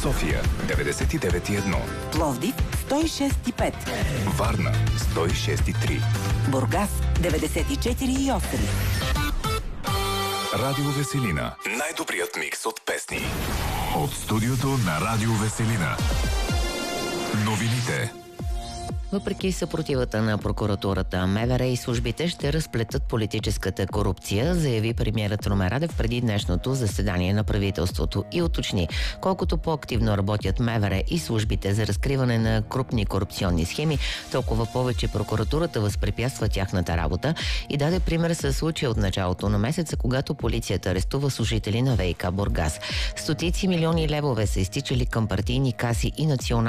София 99,1, Пловдив 106,5, Варна 106,3, Бургас 94,8. Радио Веселина. Най-добрият микс от песни. От студиото на Радио Веселина. Новините. Въпреки съпротивата на прокуратурата, МВР и службите ще разплетат политическата корупция, заяви премиерът Румен Радев преди днешното заседание на правителството и уточни, колкото по-активно работят МВР и службите за разкриване на крупни корупционни схеми, толкова повече прокуратурата възпрепятства тяхната работа и даде пример със случая от началото на месеца, когато полицията арестува служители на ВиК Бургас. Стотици милиони левове са изтичали към партийни каси и национални